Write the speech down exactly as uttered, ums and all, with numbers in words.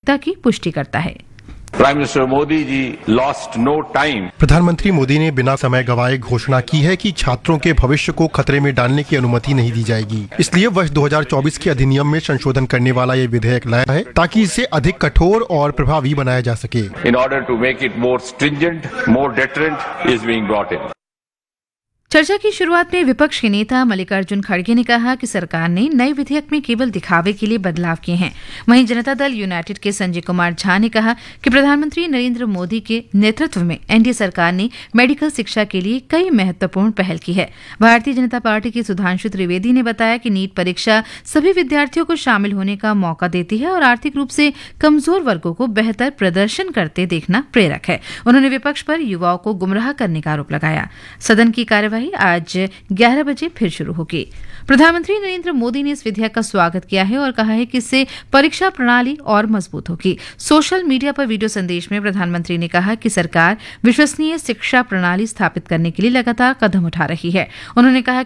आवश्यकता की पुष्टि करता है। Prime minister Modi ji lost no time. प्रधानमंत्री मोदी ने बिना समय गंवाए घोषणा की है कि छात्रों के भविष्य को खतरे में डालने की अनुमति नहीं दी जाएगी। इसलिए वर्ष दो हज़ार चौबीस के अधिनियम में संशोधन करने वाला ये विधेयक लाया है ताकि इसे अधिक कठोर और प्रभावी बनाया जा सके। In order to make it more stringent, more deterrent is being brought in. चर्चा की शुरुआत में विपक्ष के नेता मल्लिकार्जुन खड़गे ने कहा कि सरकार ने नए विधेयक में केवल दिखावे के लिए बदलाव किए हैं। वहीं जनता दल यूनाइटेड के संजय कुमार झा ने कहा कि प्रधानमंत्री नरेंद्र मोदी के नेतृत्व में एनडीए सरकार ने मेडिकल शिक्षा के लिए कई महत्वपूर्ण पहल की है। भारतीय जनता पार्टी के सुधांशु त्रिवेदी ने बताया कि नीट परीक्षा सभी विद्यार्थियों को शामिल होने का मौका देती है और आर्थिक रूप से कमजोर वर्गों को बेहतर प्रदर्शन करते देखना प्रेरक है। उन्होंने विपक्ष पर युवाओं को गुमराह करने का आरोप लगाया। सदन की कार्यवाही आज ग्यारह बजे फिर शुरू होगी। प्रधानमंत्री नरेंद्र मोदी ने इस विधेयक का स्वागत किया है और कहा है कि इससे परीक्षा प्रणाली और मजबूत होगी। सोशल मीडिया पर वीडियो संदेश में प्रधानमंत्री ने कहा कि सरकार विश्वसनीय शिक्षा प्रणाली स्थापित करने के लिए लगातार कदम उठा रही है। उन्होंने कहा